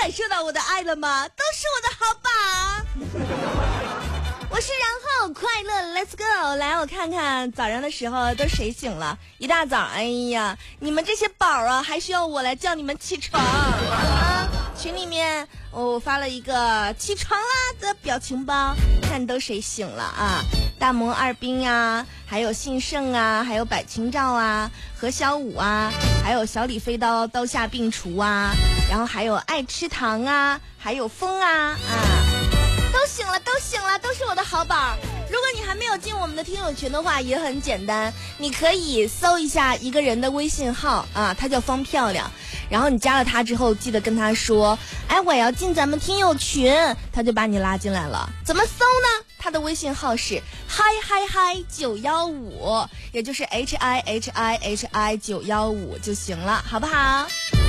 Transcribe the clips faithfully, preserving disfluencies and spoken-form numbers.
感受到我的爱了吗？都是我的好宝。我是然后快乐 Let's go。 来，我看看早上的时候都谁醒了。一大早，哎呀，你们这些宝啊，还需要我来叫你们起床啊？群里面我发了一个起床啦的表情包，看都谁醒了啊？大萌二兵啊，还有信胜啊，还有百清照啊，何小五啊，还有小李飞刀刀下病除啊，然后还有爱吃糖啊，还有风啊啊，都醒了，都醒了，都是我的好宝。如果你还没有进我们的听友群的话，也很简单，你可以搜一下一个人的微信号啊，他叫方漂亮，然后你加了他之后，记得跟他说，哎，我要进咱们听友群，他就把你拉进来了。怎么搜呢？他的微信号是嗨嗨嗨九一五，也就是 H I H I H I 九一五就行了，好不好？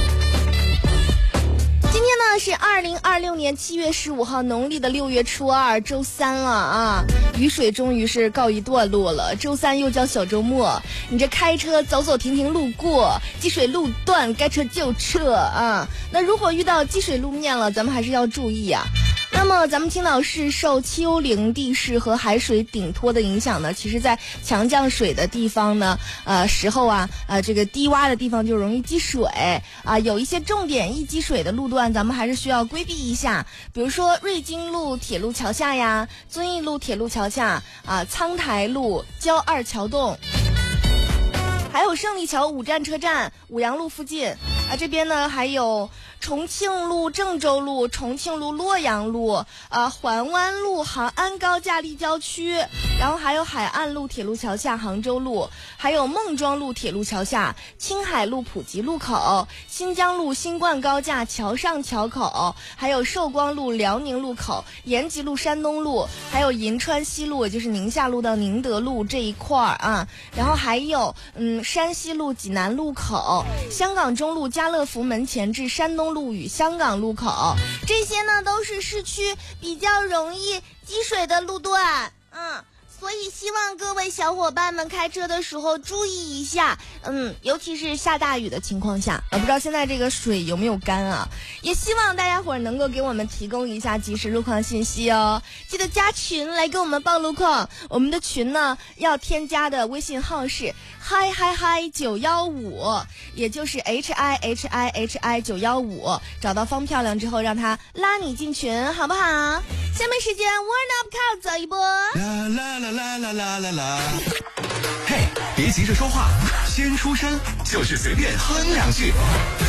今天呢是二零二六年七月十五号，农历的六月初二，周三了啊！雨水终于是告一段落了，周三又叫小周末。你这开车走走停停路过，积水路段该撤就撤啊！那如果遇到积水路面了，咱们还是要注意啊。那么咱们青岛市受丘陵地势和海水顶托的影响呢，其实在强降水的地方呢，呃时候啊，呃这个低洼的地方就容易积水啊，有一些重点易积水的路段，咱们还是需要规避一下，比如说瑞金路铁路桥下呀，遵义路铁路桥下啊，苍台路交二桥洞，还有胜利桥五站车站、五羊路附近啊，这边呢还有重庆路、郑州路、重庆路、洛阳路、呃环湾路、杭安高架立交区，然后还有海岸路铁路桥下杭州路，还有孟庄路铁路桥下、青海路普吉路口、新疆路新冠高架桥上桥口，还有寿光路辽宁路口、延吉路山东路，还有银川西路，也就是宁夏路到宁德路这一块儿啊，然后还有嗯山西路济南路口、香港中路家乐福门前至山东路与香港路口，这些呢都是市区比较容易积水的路段，嗯，所以希望各位小伙伴们开车的时候注意一下，嗯，尤其是下大雨的情况下，我不知道现在这个水有没有干啊，也希望大家伙能够给我们提供一下及时路况信息哦，记得加群来给我们报路况，我们的群呢要添加的微信号是嗨嗨嗨九一五，也就是 H I H I H I 九一五，找到方漂亮之后让他拉你进群，好不好？下面时间 Warm Up Call 走一波。 啦啦啦啦啦啦啦啦！嘿，别急着说话，先出声，就是随便哼两句。